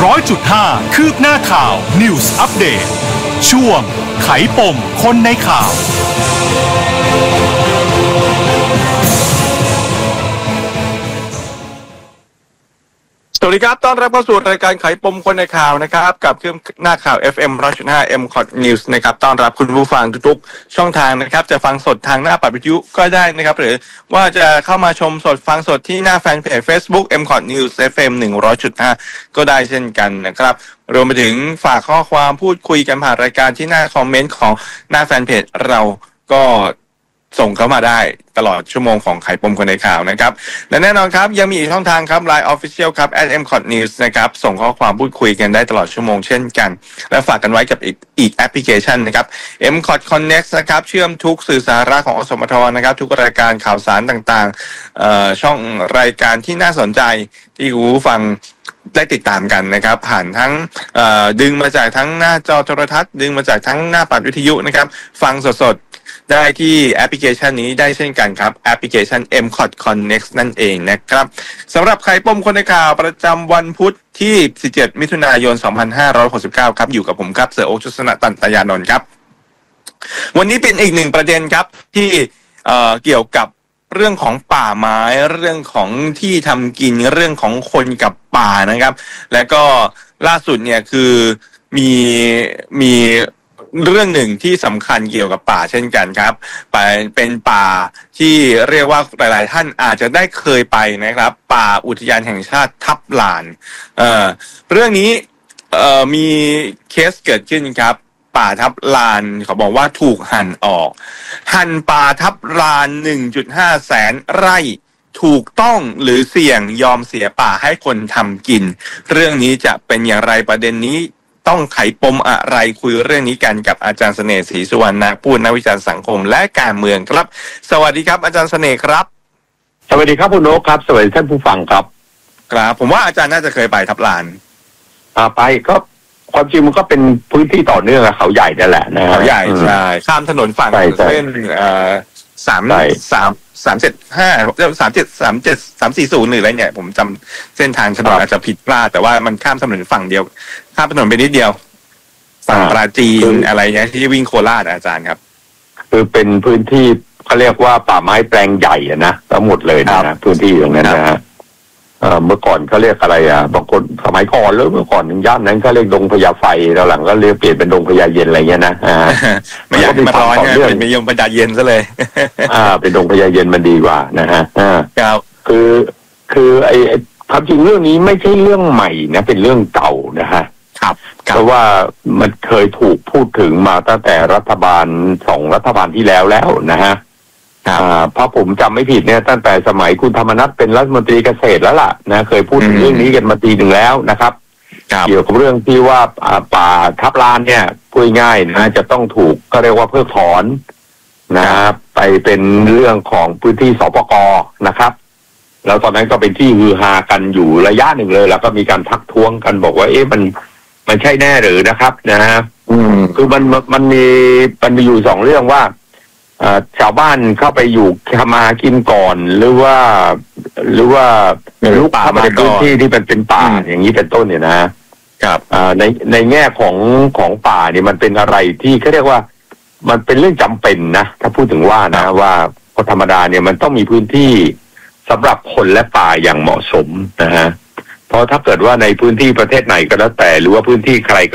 100.5 คืบหน้าข่าว News Update ช่วงไขปมคนในข่าวสวัสดีครับต้อนรับเข้าสู่รายการไขปมคนในข่าวนะครับกับเครื่องหน้าข่าว FM 100.5 MCOT News นะครับต้อนรับคุณผู้ฟังทุกๆช่องทางนะครับจะฟังสดทางหน้าปัดวิทยุก็ได้นะครับหรือว่าจะเข้ามาชมสดฟังสดที่หน้าแฟนเพจ Facebook MCOT News FM 100.5 ก็ได้เช่นกันนะครับรวมไปถึงฝากข้อความพูดคุยกันผ่านรายการที่หน้าคอมเมนต์ของหน้าแฟนเพจเราก็ส่งเข้ามาได้ตลอดชั่วโมงของไขปมคนในข่าวนะครับและแน่นอนครับยังมีอีกช่องทางครับ Line Official ครับ @mcotnews นะครับส่งข้อความพูดคุยกันได้ตลอดชั่วโมงเช่นกันและฝากกันไว้กับอีกแอปพลิเคชันนะครับ MCOT Connect นะครับเชื่อมทุกสื่อสาระของอสมทนะครับทุกรายการข่าวสารต่างๆช่องรายการที่น่าสนใจที่คุณผู้ฟังได้ติดตามกันนะครับผ่านทั้งดึงมาจากทั้งหน้าจอโทรทัศน์ดึงมาจากทั้งหน้าปัดวิทยุนะครับฟังสดๆได้ที่แอปพลิเคชันนี้ได้เช่นกันครับแอปพลิเคชัน MCOT Connect นั่นเองนะครับสำหรับไขปมคนในข่าวประจำวันพุธที่17มิถุนายน2569ครับอยู่กับผมครับเสือโอ๊ค ชุสนะ ตันตยานนท์ครับวันนี้เป็นอีกหนึ่งประเด็นครับที่เกี่ยวกับเรื่องของป่าไม้เรื่องของที่ทำกินเรื่องของคนกับป่านะครับและก็ล่าสุดเนี่ยคือมีเรื่องหนึ่งที่สำคัญเกี่ยวกับป่าเช่นกันครับเป็นป่าที่เรียกว่าหลายๆท่านอาจจะได้เคยไปนะครับป่าอุทยานแห่งชาติทับลานเรื่องนี้มีเคสเกิดขึ้นครับป่าทับลานเขาบอกว่าถูกหั่นออกหั่นป่าทับลาน 1.5 แสนไร่ถูกต้องหรือเสี่ยงยอมเสียป่าให้คนทำกินเรื่องนี้จะเป็นอย่างไรประเด็นนี้ต้องไขปมอะไรคุยเรื่องนี้กันกับอาจารย์เสน่ห์ ศรีสุวรรณผู้นักวิจารณ์สังคมและการเมืองครับสวัสดีครับอาจารย์เสน่ห์ครับสวัสดีครับคุณโอ๊คครับสวัสดีท่านผู้ฟังครับครับผมว่าอาจารย์น่าจะเคยไปทับลานไปก็ความจริงมันก็เป็นพื้นที่ต่อเนื่องกับเขาใหญ่นั่นแหละนะเขาใหญ่ใช่ข้ามถนนฝั่งเส้น340หรืออะไรเนี่ยผมจำเส้นทางถนนอาจจะผิดพลาดแต่ว่ามันข้ามถนนฝั่งเดียวข้ามถนนไปนิดเดียวฝั่งปราจีนอะไรเงี้ยที่วิ่งโคราชอาจารย์ครับคือเป็นพื้นที่เขาเรียกว่าป่าไม้แปลงใหญ่นะทั้งหมดเลยนะพื้นที่ตรงนั้นนะฮะเมื่อก่อนเขาเรียกอะไรบางคนสมัยก่อนแล้วเมื่อก่อนย่านนั้นเขาเรียกดงพญาไฟแล้วหลังก็เรียกเปลี่ยนเป็นดงพญาเย็นอะไรเงี้ยนะไม่อยากให้มันร้อนเนี่ยเป็นยมพญาเย็นซะเลยเป็นดงพญาเย็นมันดีกว่านะฮะครับคือไอ้ความจริงเรื่องนี้ไม่ใช่เรื่องใหม่นะเป็นเรื่องเก่านะฮะครับเพราะว่ามันเคยถูกพูดถึงมาตั้งแต่รัฐบาล2รัฐบาลที่แล้วนะฮะเพราะผมจำไม่ผิดเนี่ยตั้งแต่สมัยคุณธรรมนัสเป็นรัฐมนตรีเกษตรแล้วล่ะนะเคยพูดถึงเรื่องนี้กันมาปีหนึ่งแล้วนะครับเกี่ยวกับเรื่องที่ว่าป่าทับลานเนี่ยพูดง่ายนะจะต้องถูกก็เรียกว่าเพิกถอนนะครับไปเป็นเรื่องของพื้นที่สปก.นะครับแล้วตอนนั้นก็เป็นที่ฮือฮากันอยู่ระยะหนึ่งเลยแล้วก็มีการทักท้วงกันบอกว่ามันใช่แน่หรือนะครับนะฮะคือมันมีอยู่2เรื่องว่าชาวบ้านเข้าไปอยู่ทำมากินก่อนหรือว่าลุกเข้ามาในพื้นที่ที่เป็นป่าอย่างนี้เป็นต้นเนี่ยนะครับในแง่ของป่าเนี่ยมันเป็นอะไรที่เขาเรียกว่ามันเป็นเรื่องจำเป็นนะถ้าพูดถึงว่านะว่าธรรมดาเนี่ยมันต้องมีพื้นที่สำหรับคนและป่าอย่างเหมาะสมนะฮะเพราะถ้าเกิดว่าในพื้นที่ประเทศไหนก็แล้วแต่หรือว่าพื้นที่ใคร